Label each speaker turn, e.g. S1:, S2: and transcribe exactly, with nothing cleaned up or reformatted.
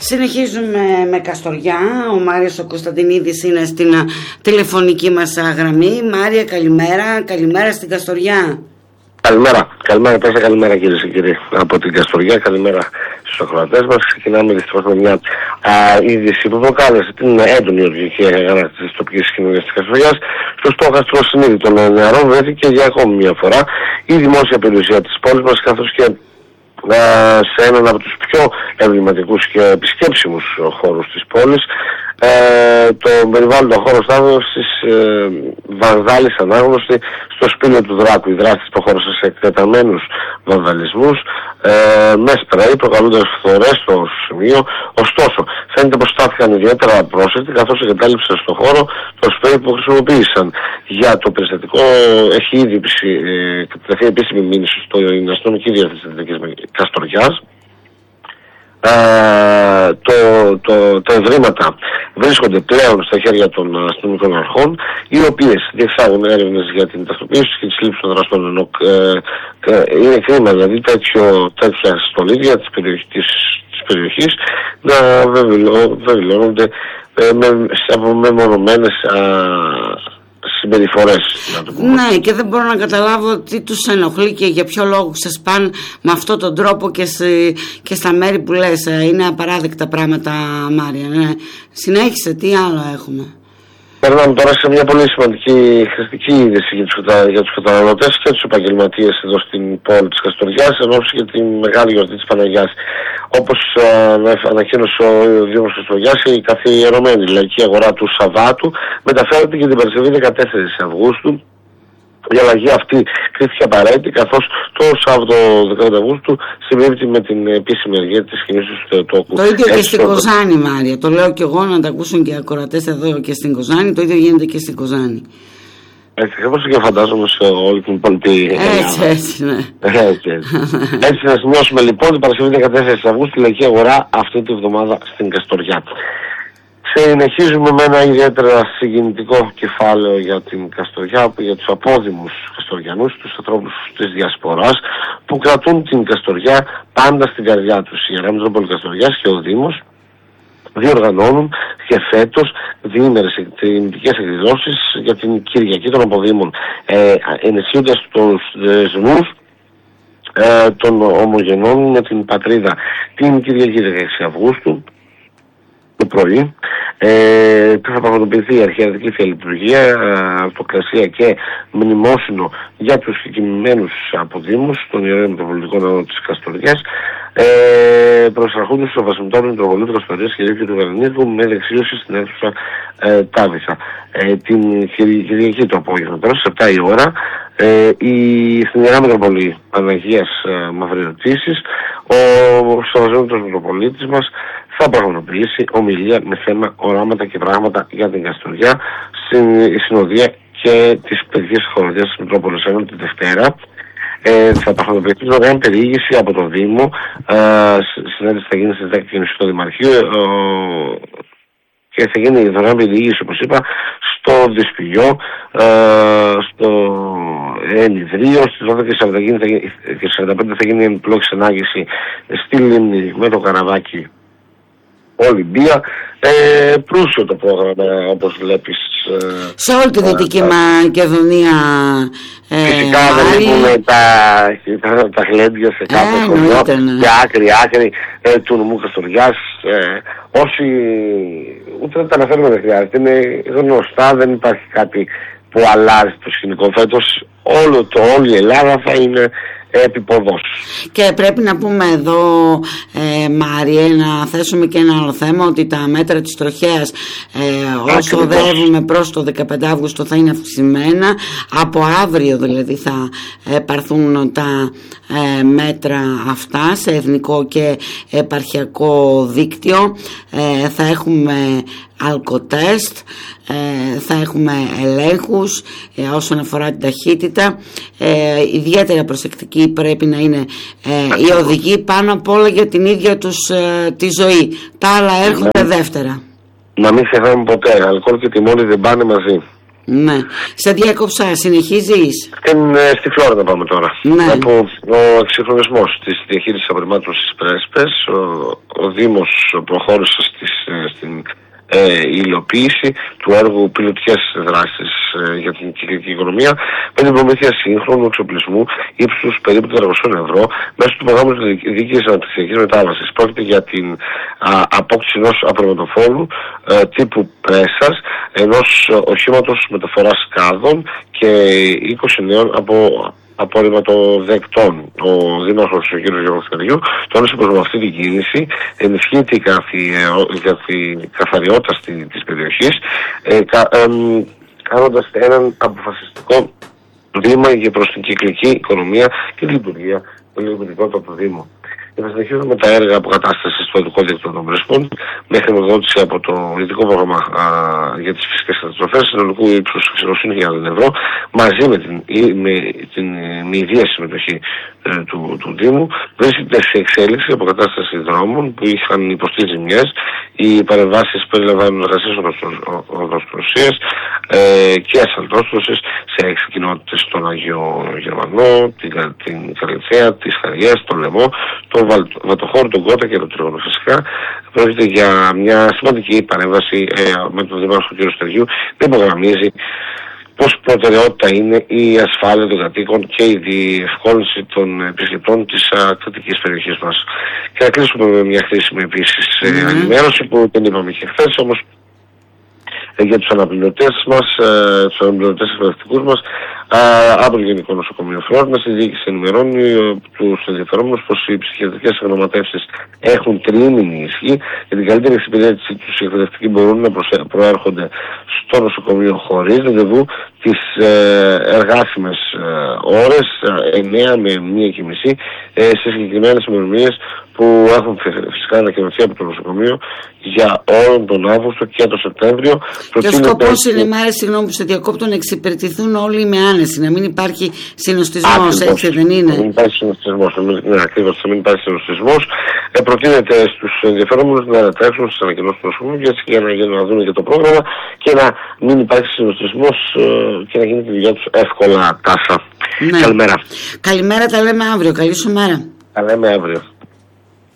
S1: Συνεχίζουμε με Καστοριά. Ο Μάριος ο Κωνσταντινίδης είναι στην τηλεφωνική μας γραμμή. Μάρια, καλημέρα. Καλημέρα στην Καστοριά.
S2: Καλημέρα. Καλημέρα, πέσα καλημέρα κυρίες και κύριοι από την Καστοριά. Καλημέρα στους ακροατές μας. Ξεκινάμε δυστυχώς με μια α, είδηση που προκάλεσε την έντονη οργική αγανάκτηση της τοπικής κοινωνίας της Καστοριάς. Στο στόχαστρο συνείδη των νεαρών βρέθηκε για ακόμη μια φορά η δημόσια περιουσία της πόλης μας, καθώς και σε έναν από τους πιο εμβληματικούς και επισκέψιμους χώρους της πόλης, ε, το περιβάλλον των χώρων στάθμευσης ε, βανδάλισαν άγνωστοι στο σπήλαιο του Δράκου. Οι δράστες προχώρησαν σε εκτεταμένους βανδαλισμούς ε, με σπρέι, προκαλούντας φθορές στο σημείο. Ωστόσο, φαίνεται πως στάθηκαν ιδιαίτερα πρόσεκτοι, καθώς εγκατάλειψαν στον χώρο το σπρέι που χρησιμοποίησαν για το περιστατικό. Έχει ήδη κατατεθεί ε, επίσημη μήνυση στην αστυνομική διεύθυνση της Καστοριάς. Uh, το, το, τα ευρήματα βρίσκονται πλέον στα χέρια των αστυνομικών αρχών, οι οποίες διεξάγουν έρευνες για την ταυτοποίηση και τη σύλληψη των δραστών. Ενώ ε, ε, είναι κρίμα δηλαδή τέτοιο, τέτοια στολίδια της, περιοχ, της, της περιοχής να βεβαιώνονται ε, με, από μεμονωμένες συμπεριφορές.
S1: Ναι, και δεν μπορώ να καταλάβω τι τους ενοχλεί και για ποιο λόγο ξεσπάν με αυτόν τον τρόπο και, σε, και στα μέρη που λες. Είναι απαράδεκτα πράγματα, Μάρια. Ναι. Συνέχισε, τι άλλο έχουμε.
S2: Περνάμε τώρα σε μια πολύ σημαντική χρηστική είδηση για τους, για τους καταναλωτές και τους επαγγελματίες εδώ στην πόλη της Καστοριάς, εν ώψη για τη μεγάλη γιορτή της Παναγιάς. Όπως ανακοίνωσε ο Δήμος Καστοριάς, η καθιερωμένη λαϊκή αγορά του Σαββάτου μεταφέρεται και την Παρασκευή δεκατέσσερις Αυγούστου. Η αλλαγή αυτή κρίθηκε απαραίτητη, καθώς το Σάββατο δεκαέξι Αυγούστου συμπίπτει με την επίσημη αργία της κινήσεως του τόκου.
S1: Το ίδιο και στην Κοζάνη, Μάρια. Το λέω και εγώ να τα ακούσουν και οι ακροατές εδώ και στην Κοζάνη. Το ίδιο γίνεται και στην Κοζάνη.
S2: Έτσι, όπως και φαντάζομαι σε όλη την πολιτική.
S1: Έτσι, έτσι, ναι.
S2: Έτσι, έτσι. Έτσι, να σημειώσουμε λοιπόν την Παρασκευή δεκατέσσερις Αυγούστου, η λαϊκή αγορά αυτή τη βδομάδα στην Καστοριά. Συνεχίζουμε με ένα ιδιαίτερα συγκινητικό κεφάλαιο για την Καστοριά, για τους απόδημους Καστοριανούς, τους ανθρώπους της Διασποράς που κρατούν την Καστοριά πάντα στην καρδιά τους. Η Ιερά Μητρόπολη Καστοριάς και ο Δήμος διοργανώνουν και φέτος διήμερες τιμητικές εκδηλώσεις για την Κυριακή των Αποδήμων, ε, ενισχύοντας τους δεσμούς ε, των ομογενών με την πατρίδα την Κυριακή δεκαέξι Αυγούστου το πρωί. Ε, θα πραγματοποιηθεί η αρχιερατική θεαλειτουργία, αυτοκρασία και μνημόσυνο για τους συγκεκριμένους αποδήμους των Ιερών Μητροπολιτικών Ναών της Καστοριάς, ε, προσαρχούνται στο Βασιλιτόριο Μητροπολίου του Καστορίας και του Βερνίδου με δεξίωση στην αίθουσα ε, Τάβησα. Ε, την Κυριακή το απόγευμα, τώρα στις επτά η ώρα, ε, η, στην Ιερά Μητροπολή Παναγίας ε, Μαυριωτήσης, ο Σεβασμιότατος Μητροπολίτης μας θα πραγματοποιήσει ομιλία με θέμα οράματα και πράγματα για την Καστοριά στην συνοδεία και της παιδικής χοροδίας της Μητρόπολης Ένων τη Δευτέρα. Ε, θα πραγματοποιηθεί δωρεάν περιήγηση από το Δήμο. Ε, συνέντευξη θα γίνει στις δέκα και μισή στο Δημαρχείο ε, και θα γίνει η δωρεάν περιήγηση, όπως είπα, στο Δυσπηλιό, ε, στο Ενιδρίο. Στις δώδεκα και σαράντα πέντε θα γίνει η επιπλόκη ανάγηση στη Λίμνη με το καραβάκι Ολυμπία. Ε, πλούσιο το πρόγραμμα, όπως βλέπεις. Ε,
S1: σε όλη τη Δυτική Μακεδονία. Ε,
S2: φυσικά δεν λείπουν τα, τα, τα γλέντια σε κάθε ε, χωριό και άκρη άκρη ε, του νομού Καστοριάς. Ε, όσοι ούτε τα αναφέρουμε δεν χρειάζεται, είναι γνωστά, δεν υπάρχει κάτι που αλλάζει το σκηνικό. Φέτος όλο το, όλη η Ελλάδα θα είναι επιποδός.
S1: Και πρέπει να πούμε εδώ, ε, Μάριε, να θέσουμε και ένα άλλο θέμα, ότι τα μέτρα της τροχέας ε, όσο οδεύουμε προς το δεκαπέντε Αυγούστου θα είναι αυξημένα. Από αύριο δηλαδή θα πάρθουν τα ε, μέτρα αυτά σε εθνικό και επαρχιακό δίκτυο. Ε, θα έχουμε αλκοτέστ, ε, θα έχουμε ελέγχους ε, όσον αφορά την ταχύτητα. Ε, ιδιαίτερα προσεκτικοί πρέπει να είναι ε, οι οδηγοί, πάνω απ' όλα για την ίδια τους ε, τη ζωή. Τα άλλα έρχονται δεύτερα.
S2: Να μην ξεχνάμε ποτέ, αλκοόλ και τιμόνι δεν πάνε μαζί.
S1: Ναι. Σε διάκοψα, συνεχίζεις?
S2: Στην, στη Φλόρινα πάμε τώρα.
S1: Ναι.
S2: Από ο εξυγχρονισμός της διαχείρισης απορριμμάτων στις πρέσπες, ο, ο Δήμος προχώρησε στις, στην ε, υλοποίηση του έργου πιλωτικές δράσεις ε, για την κυκλική οικονομία με την προμήθεια σύγχρονου εξοπλισμού ύψους περίπου τετρακόσια ευρώ μέσω του προγράμματος δίκαιης αναπτυξιακής μετάβασης. Πρόκειται για την α, απόκτηση ενός απορριμματοφόρου ε, τύπου πρέσας, ενός οχήματος μεταφοράς κάδων και είκοσι νέων από απορριμματοδεκτών. Ο Δήμαρχος ο κ. Γιώργος Καριού τόνισε πως με αυτή την κίνηση ενισχύεται η, η καθαριότητα της περιοχής, ε, κα, ε, κάνοντας έναν αποφασιστικό βήμα για προς την κυκλική οικονομία και τη λειτουργία του λειτουργικότητα του Δήμου. Και θα συνεχίσουμε τα έργα αποκατάστασης του οδικού δίκτυου των Πρεσπών με χρηματοδότηση από το ειδικό πρόγραμμα α, για τις φυσικές καταστροφές συνολικού ύψους εξήντα χιλιάδες ευρώ, μαζί με την, με την μηδία συμμετοχή ε, του, του Δήμου. Βρίσκεται σε εξέλιξη αποκατάσταση δρόμων που είχαν υποστεί ζημιές. Οι παρεμβάσεις περιλαμβάνουν εργασίες οδοστρωσίας ε, και ασφαλτόστρωσης σε έξι κοινότητες, τον Αγίο Γερμανό, την, την Καλυθέα, τις Χαριές, τον Λεμό, τον Βατοχώρο, τον Κότα και τον Τρίγωνο. Φυσικά πρόκειται για μια σημαντική παρέμβαση ε, με τον Δήμαρχο κ. Στεργίου. Δεν υπογραμμίζει πως προτεραιότητα είναι η ασφάλεια των κατοίκων και η διευκόλυνση των επισκεπτών της κρατικής περιοχής μας. Και να κλείσουμε με μια χρήσιμη επίσης ε, mm-hmm. ενημέρωση που δεν είπαμε και χθες, όμως ε, για τους αναπληρωτές μας, ε, τους αναπληρωτές εκπαιδευτικούς μας, Α, από το Γενικό Νοσοκομείο Φλόρινας, η διοίκηση ενημερώνει τους ενδιαφερόμενους πως οι ψυχιατρικές εγγραμματεύσεις έχουν τριήμηνη ισχύ και την καλύτερη εξυπηρέτηση τους οι εκπαιδευτικοί μπορούν να προέρχονται στο νοσοκομείο χωρίς ραντεβού τις ε, εργάσιμες ε, ώρες εννέα με μία και μισή ε, σε συγκεκριμένες ημερομηνίες που έχουν φυσικά ανακοινωθεί από το νοσοκομείο για όλον τον Αύγουστο και τον Σεπτέμβριο.
S1: Και ο σκοπός είναι, Μάρια, συγγνώμη που σε διακόπτω, να εξυπηρετηθούν όλοι με άνεση, να μην υπάρχει συνοστισμός, έτσι δεν είναι?
S2: Να μην υπάρχει συνοστισμός, ναι, ακριβώς, να μην υπάρχει συνοστισμός. Ε, προτείνεται στους ενδιαφερόμενους να ανατρέξουν στις ανακοινώσεις του νοσοκομείου για να, για να δουν και το πρόγραμμα και να μην υπάρχει συνοστισμός ε, και να γίνει τη δουλειά τους εύκολα. Τάσα.
S1: Ναι.
S2: Καλημέρα.
S1: Καλημέρα, τα λέμε αύριο. Καλή σου μέρα.
S2: Τα λέμε αύριο.